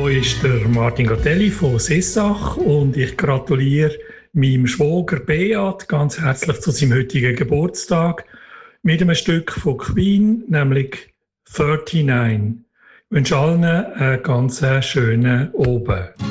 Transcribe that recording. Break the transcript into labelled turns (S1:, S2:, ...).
S1: Hier ist der Martin Gatelli von Sessach und ich gratuliere meinem Schwager Beat ganz herzlich zu seinem heutigen Geburtstag mit einem Stück von Queen, nämlich 39. Ich wünsche allen einen ganz schönen Abend.